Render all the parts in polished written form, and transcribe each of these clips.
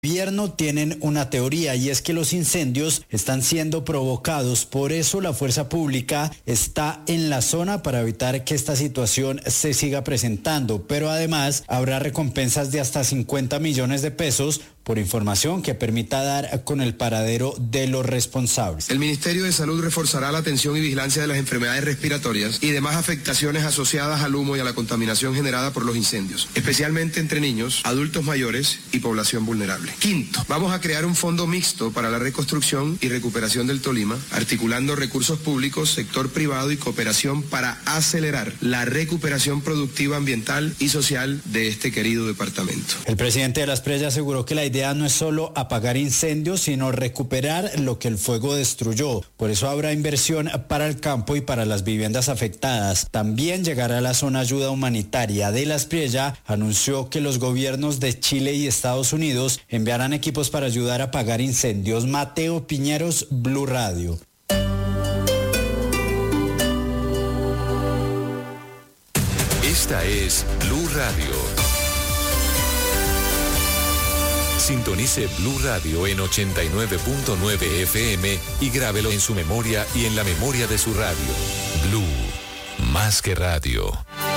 Gobierno tienen una teoría y es que los incendios están siendo provocados, por eso la fuerza pública está en la zona para evitar que esta situación se siga presentando, pero además habrá recompensas de hasta 50 millones de pesos por información que permita dar con el paradero de los responsables. El Ministerio de Salud reforzará la atención y vigilancia de las enfermedades respiratorias y demás afectaciones asociadas al humo y a la contaminación generada por los incendios, especialmente entre niños, adultos mayores y población vulnerable. Quinto, vamos a crear un fondo mixto para la reconstrucción y recuperación del Tolima, articulando recursos públicos, sector privado y cooperación para acelerar la recuperación productiva, ambiental y social de este querido departamento. El presidente de las Prella aseguró que la idea no es solo apagar incendios, sino recuperar lo que el fuego destruyó. Por eso habrá inversión para el campo y para las viviendas afectadas. También llegará a la zona ayuda humanitaria. De las Prella anunció que los gobiernos de Chile y Estados Unidos enviarán equipos para ayudar a apagar incendios. Mateo Piñeros, Blue Radio. Esta es Blue Radio. Sintonice Blue Radio en 89.9 FM y grábelo en su memoria y en la memoria de su radio. Blue, más que radio.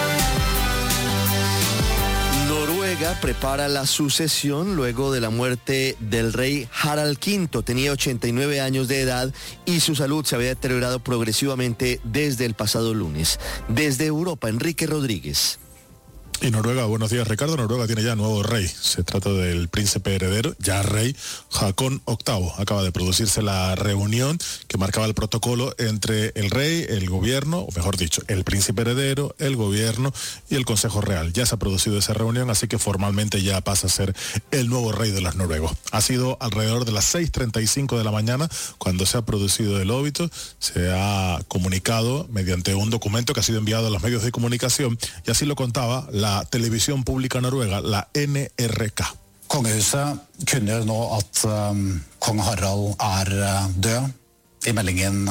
Noruega prepara la sucesión luego de la muerte del rey Harald V. Tenía 89 años de edad y su salud se había deteriorado progresivamente desde el pasado lunes. Desde Europa, Enrique Rodríguez. Y Noruega, buenos días Ricardo. Noruega tiene ya nuevo rey. Se trata del príncipe heredero, ya rey, Haakon VIII. Acaba de producirse la reunión que marcaba el protocolo entre el rey, el gobierno, o mejor dicho, el príncipe heredero, el gobierno y el Consejo Real. Ya se ha producido esa reunión, así que formalmente ya pasa a ser el nuevo rey de los noruegos. Ha sido alrededor de las 6:35 de la mañana cuando se ha producido el óbito. Se ha comunicado mediante un documento que ha sido enviado a los medios de comunicación y así lo contaba la televisión pública noruega, la NRK. Kongehuset kunngjør nå at kong Harald død. I meldingen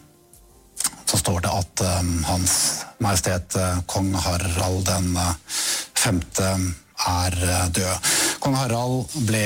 så står det at Hans Majestet kong Harald den 5. død. Kong Harald ble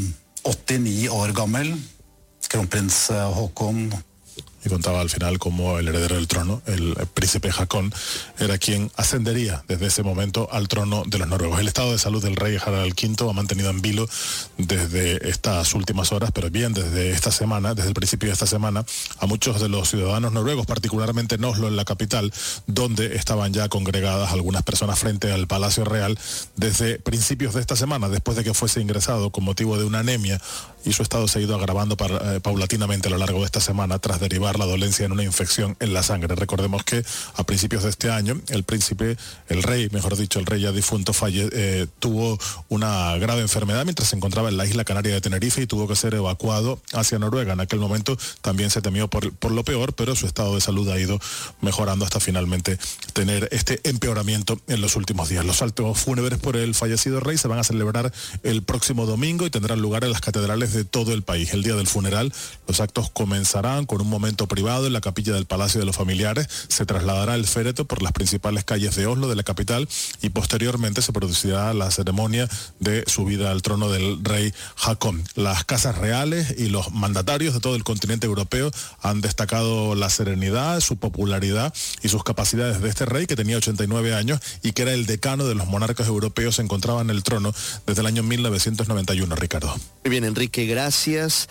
89 år gammel. Kronprins Haakon. Y contaba al final cómo el heredero del trono, el príncipe Haakon, era quien ascendería desde ese momento al trono de los noruegos. El estado de salud del rey Harald V ha mantenido en vilo desde estas últimas horas, pero bien desde esta semana, desde el principio de esta semana, a muchos de los ciudadanos noruegos, particularmente en Oslo, en la capital, donde estaban ya congregadas algunas personas frente al Palacio Real desde principios de esta semana, después de que fuese ingresado con motivo de una anemia, y su estado se ha ido agravando paulatinamente a lo largo de esta semana tras derivar la dolencia en una infección en la sangre. Recordemos que a principios de este año el rey ya difunto, tuvo una grave enfermedad mientras se encontraba en la isla canaria de Tenerife y tuvo que ser evacuado hacia Noruega. En aquel momento también se temió por lo peor, pero su estado de salud ha ido mejorando hasta finalmente tener este empeoramiento en los últimos días. Los actos fúnebres por el fallecido rey se van a celebrar el próximo domingo y tendrán lugar en las catedrales de todo el país. El día del funeral, los actos comenzarán con un momento privado en la capilla del Palacio de los Familiares. Se trasladará el féretro por las principales calles de Oslo, de la capital, y posteriormente se producirá la ceremonia de subida al trono del rey Haakon. Las casas reales y los mandatarios de todo el continente europeo han destacado la serenidad, su popularidad y sus capacidades de este rey, que tenía 89 años y que era el decano de los monarcas europeos. Se encontraba en el trono desde el año 1991, Ricardo. Muy bien, Enrique, gracias.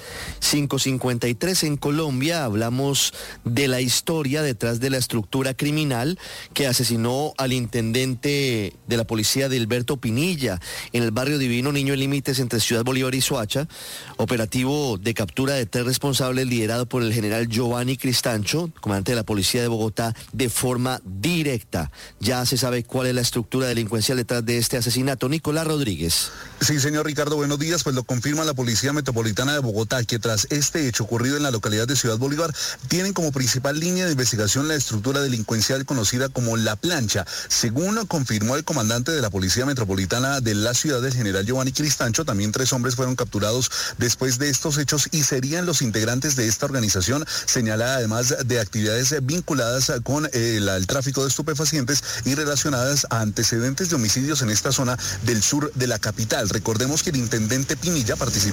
5:53 en Colombia. Hablamos de la historia detrás de la estructura criminal que asesinó al intendente de la policía de Alberto Pinilla en el barrio Divino Niño en límites entre Ciudad Bolívar y Soacha. Operativo de captura de 3 responsables liderado por el general Giovanni Cristancho, comandante de la policía de Bogotá, de forma directa. Ya se sabe cuál es la estructura delincuencial detrás de este asesinato. Nicolás Rodríguez. Sí, señor Ricardo, buenos días. Pues lo confirma la Policía Metropolitana de Bogotá, que tras este hecho ocurrido en la localidad de Ciudad Bolívar, tienen como principal línea de investigación la estructura delincuencial conocida como La Plancha. Según confirmó el comandante de la Policía Metropolitana de la ciudad, el general Giovanni Cristancho, también 3 hombres fueron capturados después de estos hechos y serían los integrantes de esta organización, señalada además de actividades vinculadas con el tráfico de estupefacientes y relacionadas a antecedentes de homicidios en esta zona del sur de la capital. Recordemos que el intendente Pinilla participó